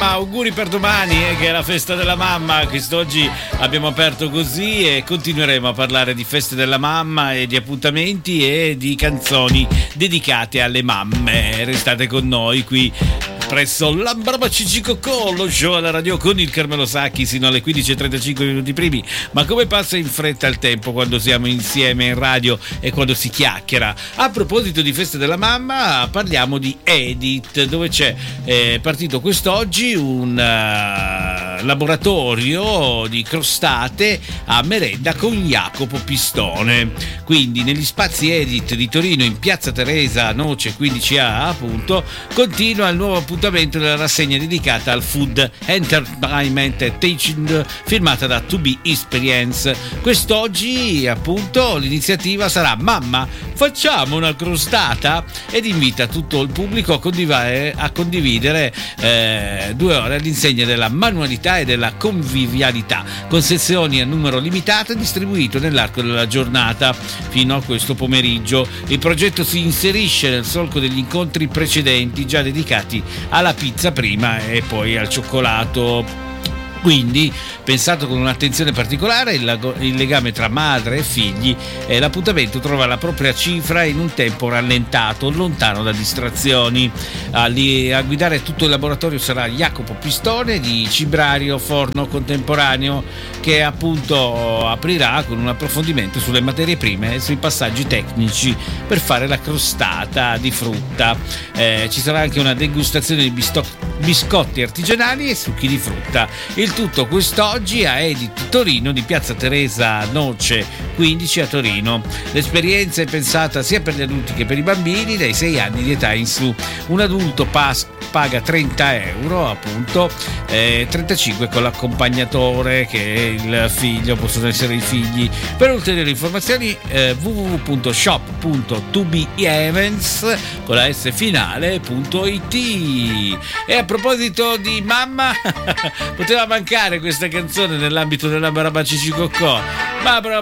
mamma, auguri per domani, che è la festa della mamma. Quest'oggi abbiamo aperto così e continueremo a parlare di feste della mamma e di appuntamenti e di canzoni dedicate alle mamme. Restate con noi qui presso l'Ambrama Cicicocò, lo show alla radio con il Carmelo Sacchi sino alle 15:35 minuti primi. Ma come passa in fretta il tempo quando siamo insieme in radio e quando si chiacchiera. A proposito di feste della mamma, parliamo di Edith, dove c'è partito quest'oggi un laboratorio di crostate a merenda con Jacopo Pistone. Quindi negli spazi Edith di Torino, in piazza Teresa Noce 15A, appunto, continua il nuovo appuntamento della rassegna dedicata al Food Entertainment e Teaching, firmata da 2B Experience. Quest'oggi, appunto, l'iniziativa sarà Mamma, facciamo una crostata, ed invita tutto il pubblico a condividere 2 ore all'insegna della manualità e della convivialità, con sezioni a numero limitato distribuito nell'arco della giornata fino a questo pomeriggio. Il progetto si inserisce nel solco degli incontri precedenti già dedicati alla pizza prima e poi al cioccolato. Quindi, pensato con un'attenzione particolare, il legame tra madre e figli, l'appuntamento trova la propria cifra in un tempo rallentato, lontano da distrazioni. A guidare tutto il laboratorio sarà Jacopo Pistone di Cibrario Forno Contemporaneo, che appunto aprirà con un approfondimento sulle materie prime e sui passaggi tecnici per fare la crostata di frutta. Ci sarà anche una degustazione di biscotti artigianali e succhi di frutta. Il tutto quest'oggi a Edith Torino di piazza Teresa Noce 15 a Torino. L'esperienza è pensata sia per gli adulti che per i bambini dai 6 anni di età in su. Un adulto paga 30 euro, appunto, 35 con l'accompagnatore che è il figlio, possono essere i figli. Per ulteriori informazioni www.shop.2bevents con la S finale.it. E a proposito di mamma, poteva mancare questa canzone nell'ambito della Barabacci Cicocò, ma